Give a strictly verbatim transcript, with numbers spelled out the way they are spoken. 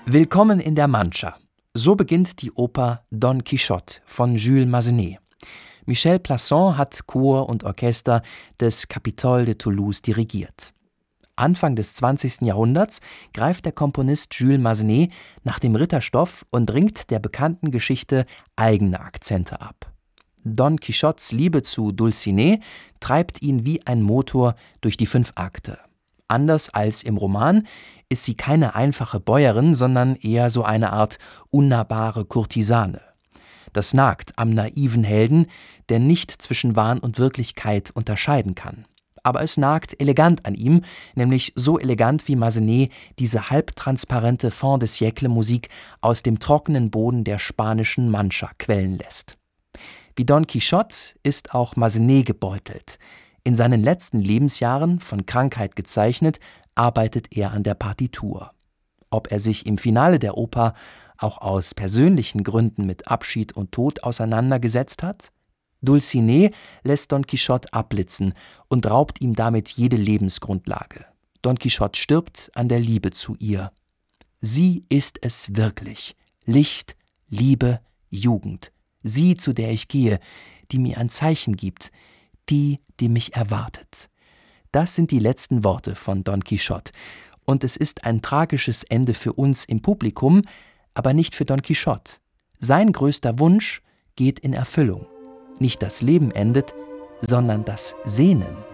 Willkommen in der Mancha. So beginnt die Oper Don Quichotte von Jules Massenet. Michel Plasson hat Chor und Orchester des Capitole de Toulouse dirigiert. Anfang des zwanzigsten Jahrhunderts greift der Komponist Jules Massenet nach dem Ritterstoff und ringt der bekannten Geschichte eigene Akzente ab. Don Quichottes Liebe zu Dulcinea treibt ihn wie ein Motor durch die fünf Akte. Anders als im Roman ist sie keine einfache Bäuerin, sondern eher so eine Art unnahbare Kurtisane. Das nagt am naiven Helden, der nicht zwischen Wahn und Wirklichkeit unterscheiden kann. Aber es nagt elegant an ihm, nämlich so elegant, wie Massenet diese halbtransparente Fin de siècle-Musik aus dem trockenen Boden der spanischen Mancha quellen lässt. Wie Don Quichotte ist auch Massenet gebeutelt. In seinen letzten Lebensjahren, von Krankheit gezeichnet, arbeitet er an der Partitur. Ob er sich im Finale der Oper auch aus persönlichen Gründen mit Abschied und Tod auseinandergesetzt hat? Dulcinea lässt Don Quichotte abblitzen und raubt ihm damit jede Lebensgrundlage. Don Quichotte stirbt an der Liebe zu ihr. Sie ist es wirklich. Licht, Liebe, Jugend. Sie, zu der ich gehe, die mir ein Zeichen gibt, die, die mich erwartet. Das sind die letzten Worte von Don Quichotte. Und es ist ein tragisches Ende für uns im Publikum, aber nicht für Don Quichotte. Sein größter Wunsch geht in Erfüllung. Nicht das Leben endet, sondern das Sehnen.